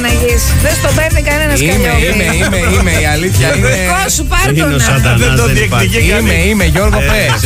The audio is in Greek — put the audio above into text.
Παναγής. Δεν στο παίρνει κανένας Καλλιόπη. Είμαι, η αλήθεια είναι. Δικό σου, πάρ' τον. Είναι ο Σαντανάς, Δεν το δεν υπάρχει. διεκδικεί κανείς. Είμαι, Γιώργο, πες.